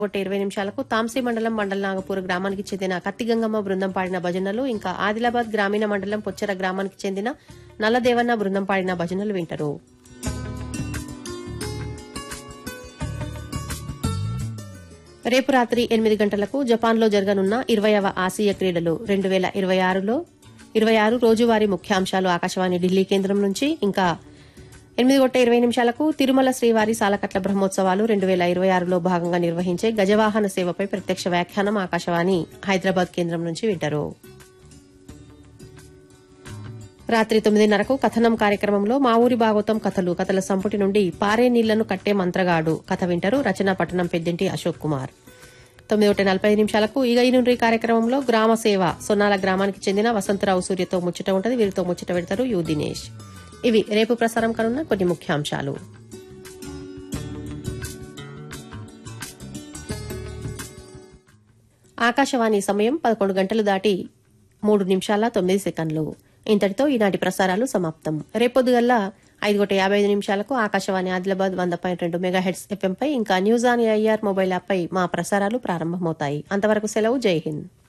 20 నిమిషాలకు తాంసీ మండలం నాగపూర్ గ్రామానికి చెందిన కత్తిగంగమ్మ బృందం పాడిన భజనలు, ఇంకా ఆదిలాబాద్ గ్రామీణ మండలం పొచ్చెర గ్రామానికి చెందిన నల్లదేవన్న బృందం పాడిన భజనలు వింటారు. రేపు రాత్రి 8 గంటలకు జపాన్లో జరగనున్న 20వ ఆసియా క్రీడలు 2026 రోజువారీ ముఖ్యాంశాలు ఆకాశవాణి ఢిల్లీ కేంద్రం నుంచి, ఇంకా 8:20 తిరుమల శ్రీవారి సాలకట్ల బ్రహ్మోత్సవాలు 2026లో భాగంగా నిర్వహించే గజవాహన సేవపై ప్రత్యక్ష వ్యాఖ్యానం ఆకాశవాణి హైదరాబాద్ కేంద్రం నుంచి వింటారు. రాత్రి 9:30కు కథనం కార్యక్రమంలో మా ఊరి భాగవతం కథల సంపుటి నుండి పారే నీళ్లను కట్టే మంత్రగాడు కథ వింటారు. రచన పట్టణం పెద్దింటి అశోక్ కుమార్. 9:45 ఇక ఈ నుండి కార్యక్రమంలో గ్రామ సేవ సొన్నాల గ్రామానికి చెందిన వసంతరావు సూర్యతో ముచ్చట ఉంటది. వీరితో ముచ్చట పెడతారు యు దినేష్. ఇవి రేపు ప్రసారం కానున్న కొన్ని ముఖ్యాంశాలు. ఆకాశవాణి సమయం 11 గంటలు దాటి 3 నిమిషాల 9 సెకండ్లు. ఇంతటితో ఈనాటి ప్రసారాలు సమాప్తం. రేపొద్దుగల్లా 5:55 ఆకాశవాణి ఆదిలాబాద్ 100.2 మెగాహెర్ట్జ్ ఎఫ్ఎంపై, ఇంకా న్యూస్ ఆన్ ఏఐఆర్ మొబైల్ యాప్పై మా ప్రసారాలు ప్రారంభమవుతాయి. అంతవరకు సెలవు. జై హింద్.